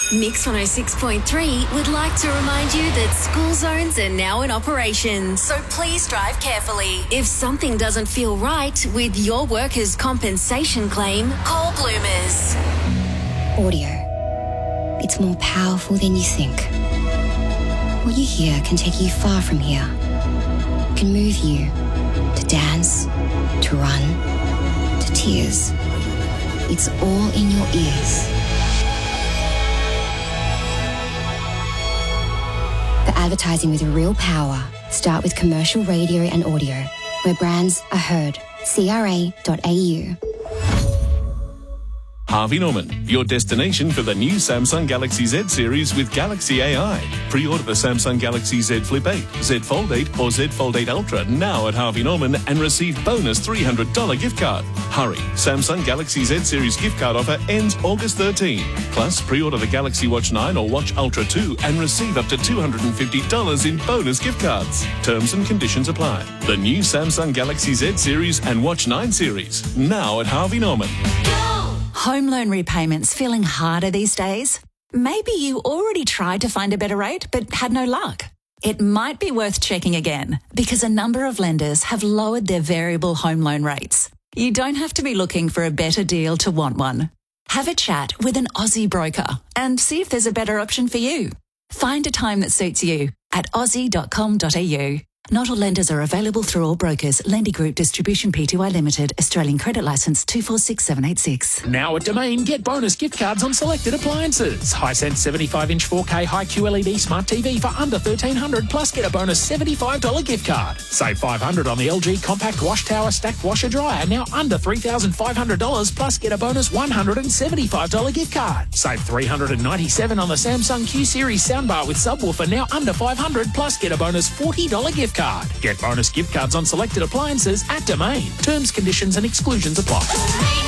Mix 106.3 would like to remind you that school zones are now in operation, so please drive carefully. If something doesn't feel right with your workers' compensation claim, call Bloomers. Audio. It's more powerful than you think. What you hear can take you far from here. It can move you to dance, to run, to tears. It's all in your ears. For advertising with real power, start with commercial radio and audio, where brands are heard. CRA.au. Harvey Norman, your destination for the new Samsung Galaxy Z series with Galaxy AI. Pre-order the Samsung Galaxy Z Flip 8, Z Fold 8 or Z Fold 8 Ultra now at Harvey Norman and receive bonus $300 gift card. Hurry, Samsung Galaxy Z series gift card offer ends August 13. Plus, pre-order the Galaxy Watch 9 or Watch Ultra 2 and receive up to $250 in bonus gift cards. Terms and conditions apply. The new Samsung Galaxy Z series and Watch 9 series now at Harvey Norman. Home loan repayments feeling harder these days? Maybe you already tried to find a better rate but had no luck. It might be worth checking again because a number of lenders have lowered their variable home loan rates. You don't have to be looking for a better deal to want one. Have a chat with an Aussie broker and see if there's a better option for you. Find a time that suits you at aussie.com.au. Not all lenders are available through all brokers. Lendy Group Distribution Pty Limited. Australian Credit Licence 246786. Now at Domain, get bonus gift cards on selected appliances. Hisense 75-inch 4K high QLED smart TV for under $1,300 plus get a bonus $75 gift card. Save $500 on the LG compact wash tower stacked washer dryer now under $3,500 plus get a bonus $175 gift card. Save $397 on the Samsung Q Series soundbar with subwoofer now under $500 plus get a bonus $40 gift card. Get bonus gift cards on selected appliances at Domain. Terms, conditions and exclusions apply.